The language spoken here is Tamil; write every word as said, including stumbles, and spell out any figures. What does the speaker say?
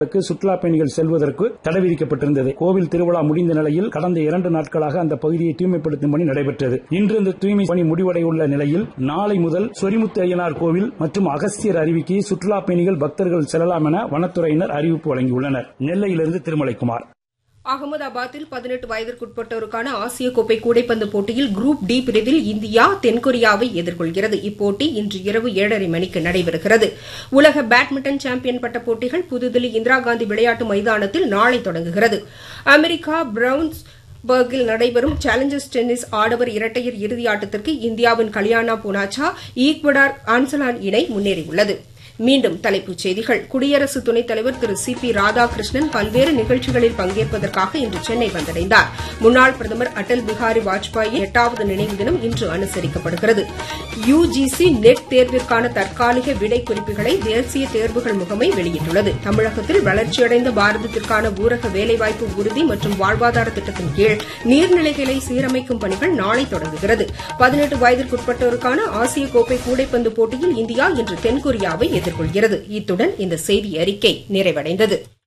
சுற்றுலா பயணிகள் செல்வதற்கு தடை விதிக்கப்பட்டிருந்தது. கோவில் திருவிழா முடிந்த நிலையில் கடந்த இரண்டு நாட்களாக அந்த பகுதியை தூய்மைப்படுத்தும் பணி நடைபெற்றது. இன்று இந்த தூய்மை பணி முடிவடையுள்ள நிலையில் நாளை முதல் சொரிமுத்து ஐயனார் கோவில் மற்றும் அகஸ்தியர் அருவிக்கு சுற்றுலா பயணிகள் பக்தர்கள் செல்லலாம் என வனத்துறையினர் அறிவிப்பு வழங்கியுள்ளனர். நெல்லையிலிருந்து திருமலைக்குமார். அகமதாபாத்தில் பதினெட்டு வயதிற்குட்பட்டோருக்கான ஆசிய கோப்பை கூடைப்பந்து போட்டியில் குரூப் டி பிரிவில் இந்தியா தென்கொரியாவை எதிர்கொள்கிறது. இப்போட்டி இன்று இரவு ஏழரை மணிக்கு நடைபெறுகிறது. உலக பேட்மிண்டன் சாம்பியன் பட்ட போட்டிகள் புதுதில்லி இந்திராகாந்தி விளையாட்டு மைதானத்தில் நாளை தொடங்குகிறது. அமெரிக்கா பிரவுன்ஸ் பர்கில் நடைபெறும் சேலஞ்சர்ஸ் டென்னிஸ் ஆடவர் இரட்டையர் இறுதி ஆட்டத்திற்கு இந்தியாவின் கல்யாணா பூனாச்சா ஈக்வடார் ஆன்சலான் இணை முன்னேறியுள்ளது. மீண்டும் தலைப்புச் செய்திகள். குடியரசு துணைத் தலைவர் திரு சி பி ராதாகிருஷ்ணன் பல்வேறு நிகழ்ச்சிகளில் பங்கேற்பதற்காக இன்று சென்னை வந்தடைந்தார். முன்னாள் பிரதமர் அடல் பிஹாரி வாஜ்பாயின் எட்டாவது நினைவு தினம் இன்று அனுசரிக்கப்படுகிறது. யுஜிசி நெட் தேர்விற்கான தற்காலிக விடை குறிப்புகளை தேசிய தேர்வுகள் முகமை வெளியிட்டுள்ளது. தமிழகத்தில் வளர்ச்சியடைந்த பாரதத்திற்கான ஊரக வேலைவாய்ப்பு உறுதி மற்றும் வாழ்வாதார திட்டத்தின் கீழ் நீர்நிலைகளை சீரமைக்கும் பணிகள் நாளை தொடங்குகிறது. பதினெட்டு வயதிற்குட்பட்டோருக்கான ஆசிய கோப்பை கூடைப்பந்து போட்டியில் இந்தியா இன்று தென்கொரியாவை எதிர்கொள்கிறது. இத்துடன் இந்த செய்தி அறிக்கை நிறைவடைந்தது.